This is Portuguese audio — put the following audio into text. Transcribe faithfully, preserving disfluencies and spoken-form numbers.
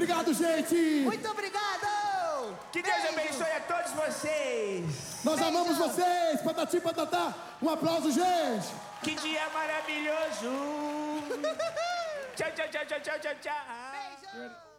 Obrigado, gente. Muito obrigado. Que Deus abençoe a todos vocês. Nós Beijo. amamos vocês. Patati, patatá. Um aplauso, gente. Que dia maravilhoso. Tchau, tchau, tchau, tchau, tchau, tchau. Beijo.